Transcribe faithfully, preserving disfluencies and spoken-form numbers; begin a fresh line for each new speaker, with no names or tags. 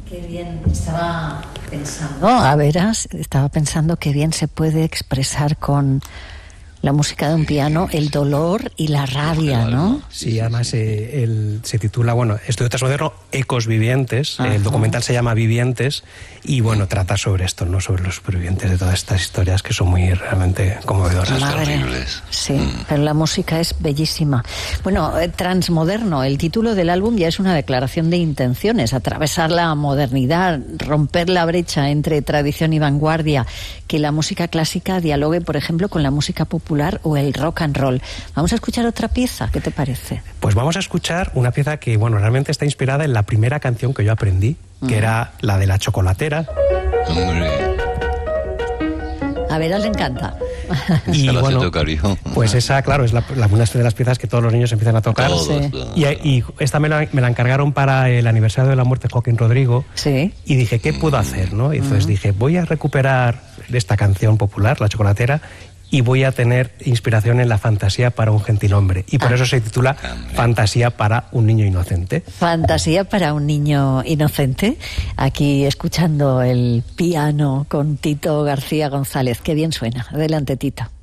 Qué bien, estaba pensando, a veras, estaba pensando qué bien se puede expresar con la música de un piano el dolor y la rabia, ¿no?
Sí, además eh, el, se titula, bueno, Estudio Transmoderno, Ecos Vivientes. Ajá. El documental se llama Vivientes y, bueno, trata sobre esto, ¿no? Sobre los supervivientes de todas estas historias que son muy realmente conmovedoras.
Terribles. Sí, mm. pero la música es bellísima. Bueno, eh, Transmoderno, el título del álbum ya es una declaración de intenciones, atravesar la modernidad, romper la brecha entre tradición y vanguardia, que la música clásica dialogue, por ejemplo, con la música popular o el rock and roll. Vamos a escuchar otra pieza, ¿qué te parece?
Pues vamos a escuchar una pieza que, bueno, realmente está inspirada en la primera canción que yo aprendí, que uh-huh. era la de La Chocolatera.
Hombre.
A ver, a él le encanta.
Y bueno, pues esa, claro, es la, la, una de las piezas que todos los niños empiezan a tocar.
Todos,
sí.
y, y esta me la, me la encargaron para el aniversario de la muerte de Joaquín Rodrigo.
Sí.
Y dije, ¿qué puedo hacer, no? Y entonces uh-huh. dije, voy a recuperar esta canción popular, La Chocolatera, y voy a tener inspiración en la fantasía para un gentilhombre. Y por ah. eso se titula Fantasía para un niño inocente.
Fantasía para un niño inocente. Aquí escuchando el piano con Tito García González. Qué bien suena. Adelante, Tito.